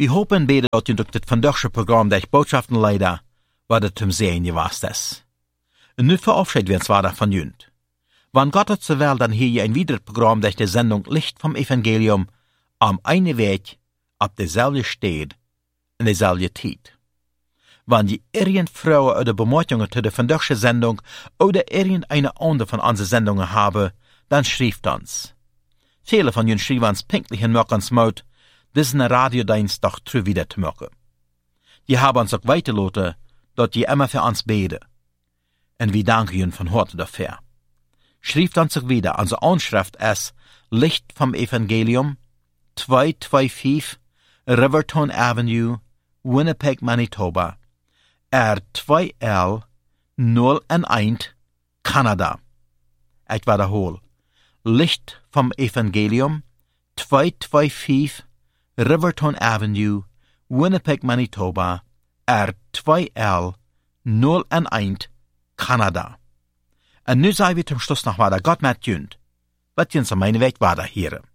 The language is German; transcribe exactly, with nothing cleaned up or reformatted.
Wir hopen beide dat je durch das vandaagse Programm der Botschaften leider, wat het zum Sehen gewast ist. Und nu verabschied wir uns weiter von Jünd. Wann Gott hat zur Welt, dann hier je ein weiteres Programm durch die Sendung Licht vom Evangelium am einen Weg, ab derselbe steht, in derselbe Zeit. Wann je irgend Frauen oder Bemerkungen zu der vandaagse Sendung oder irgendeine andere von unseren Sendungen haben, dann schreibt uns. Viele von ihnen schreiben uns pünktlich in Möckens Mut, diesen Radiodienst doch trü wieder zu machen. Die haben uns auch weitergelassen, dort die immer für uns beten. Und wir danken ihnen von Herzen dafür. Schreibt uns auch wieder, unsere Anschrift ist Licht vom Evangelium, zweihunderfünfundzwanzig Riverton Avenue, Winnipeg, Manitoba, R zwei L null eins, Kanada. Ich wiederhole. Licht vom Evangelium, zweihunderfünfundzwanzig Riverton Avenue, Winnipeg, Manitoba, R zwei L null eins, Kanada. Und nu sei wir zum Schluss noch weiter Gott mit Jünd. Was uns an meine Weg weiter hören.